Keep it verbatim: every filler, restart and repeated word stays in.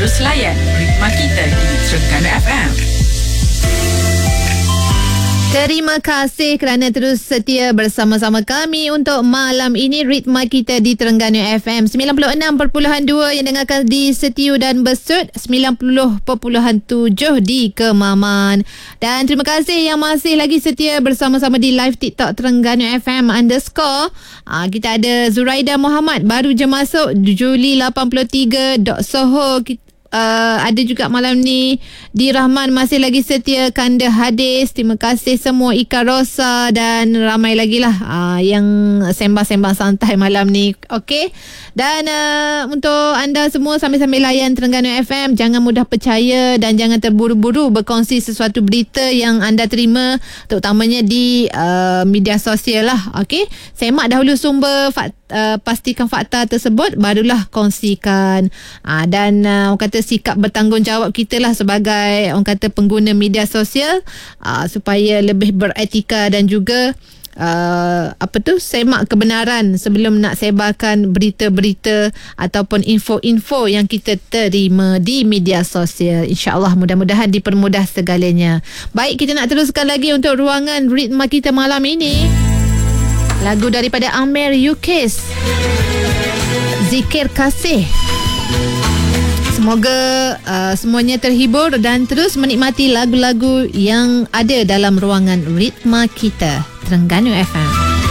Terus layan Ritma Kita di Terengganu F M. Terima kasih kerana terus setia bersama-sama kami untuk malam ini Ritma Kita di Terengganu F M sembilan puluh enam perpuluhan dua yang dengarkan di Setiu dan Besut, sembilan puluh perpuluhan tujuh di Kemaman. Dan terima kasih yang masih lagi setia bersama-sama di live TikTok Terengganu F M underscore. Aa, kita ada Zuraida Muhammad baru je masuk Juli lapan puluh tiga dot soho. Kita Uh, ada juga malam ni Di Rahman masih lagi setia, Kanda Hadis, terima kasih semua, Ika Rosa dan ramai lagi lah uh, yang sembang-sembang santai malam ni. Okey, dan uh, untuk anda semua sambil-sambil layan Terengganu F M, jangan mudah percaya dan jangan terburu-buru berkongsi sesuatu berita yang anda terima, terutamanya di uh, media sosial lah. Okey, semak dahulu sumber fakta, uh, pastikan fakta tersebut, barulah kongsikan. uh, dan uh, orang kata sikap bertanggungjawab kita lah sebagai orang kata pengguna media sosial, uh, supaya lebih beretika dan juga uh, apa tu semak kebenaran sebelum nak sebarkan berita-berita ataupun info-info yang kita terima di media sosial. InsyaAllah mudah-mudahan dipermudah segalanya. Baik, kita nak teruskan lagi untuk ruangan Ritma Kita malam ini. Lagu daripada Amir Yukis, Zikir Kasih. Semoga uh, semuanya terhibur dan terus menikmati lagu-lagu yang ada dalam ruangan Ritma Kita Terengganu F M.